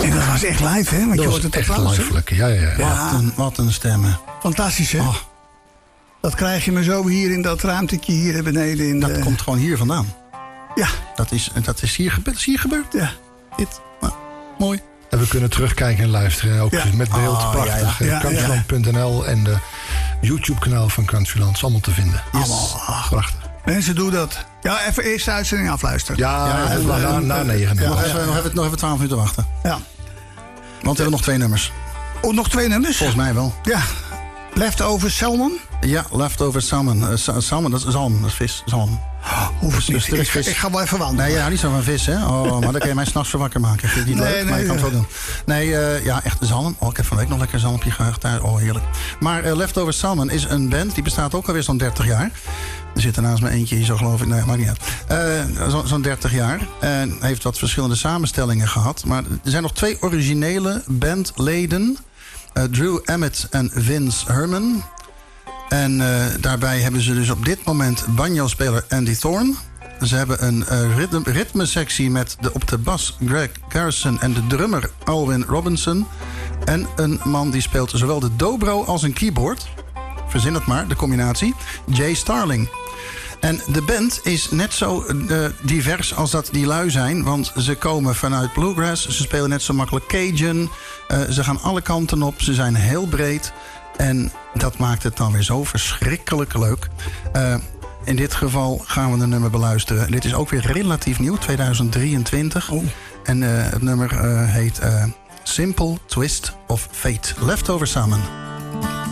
En dat was echt live, hè? Want Dat je was hoort het echt applaus, hè? lijfelijk, ja. Wat een stemmen. Fantastisch, hè? Oh. Dat krijg je me zo hier in dat ruimtetje hier beneden. In Dat komt gewoon hier vandaan. Ja. Dat is hier gebeurd. Dat is hier gebeurd. Ja. Dit. Nou, mooi. En we kunnen terugkijken en luisteren. Ook met beeld, prachtig. Countryland.nl en de YouTube-kanaal van Countryland. Is allemaal te vinden. Yes. Allemaal prachtig. Mensen, doe dat. Ja, even eerst de uitzending afluisteren. Na 9. Nog even 12 minuten wachten. Ja. Want we hebben nog 2 nummers. Oh, nog 2 nummers? Volgens mij wel. Ja. Leftover Salmon? Ja, Leftover Salmon. Salmon, dat is zalm. Dat is vis. Zalm. Hoef het niet. Ik ga wel even wandelen. Nee, ja, niet zo van vis, hè? Oh, maar dan kan je mij 's nachts zo wakker maken. Vind je niet leuk? Maar je kan het wel doen. Nee, ja, echt zalm. Oh, ik heb van de week nog lekker zalmpje gehad daar. Oh, heerlijk. Maar Leftover Salmon is een band. Die bestaat ook alweer zo'n 30 jaar. Er zit er naast me eentje hier, zo geloof ik. Nee, maakt niet uit. Zo'n 30 jaar. En heeft wat verschillende samenstellingen gehad. Maar er zijn nog 2 originele bandleden. Drew Emmett en Vince Herman. En daarbij hebben ze dus op dit moment banjo-speler Andy Thorne. Ze hebben een ritmesectie met op de bas Greg Garrison en de drummer Alwyn Robinson. En een man die speelt zowel de dobro als een keyboard. Verzin het maar, de combinatie. Jay Starling. En de band is net zo divers als dat die lui zijn. Want ze komen vanuit bluegrass. Ze spelen net zo makkelijk Cajun. Ze gaan alle kanten op. Ze zijn heel breed. En dat maakt het dan weer zo verschrikkelijk leuk. In dit geval gaan we de nummer beluisteren. Dit is ook weer relatief nieuw, 2023. Oh. En het nummer heet Simple Twist of Fate. Leftover Salmon.